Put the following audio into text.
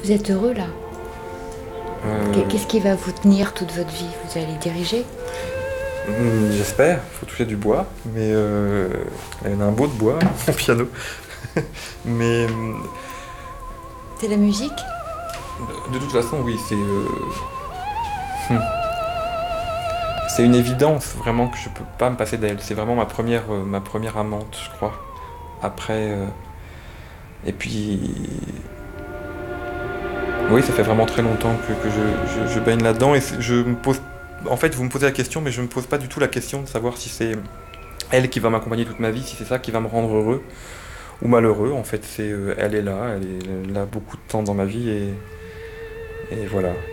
Vous êtes heureux là? Euh, Qu'est-ce qui va vous tenir toute votre vie? Vous allez diriger? J'espère, il faut toucher du bois, mais il y en a un beau de bois, mon piano. Mais C'est la musique? de toute façon, oui, hmm, c'est une évidence vraiment que je peux pas me passer d'elle. C'est vraiment ma première amante, je crois. Après, et puis, oui, ça fait vraiment très longtemps que je baigne là-dedans et je me pose. En fait, vous me posez la question, mais je me pose pas du tout la question de savoir si c'est elle qui va m'accompagner toute ma vie, si c'est ça qui va me rendre heureux ou malheureux. En fait, elle est là, elle est là beaucoup de temps dans ma vie et voilà.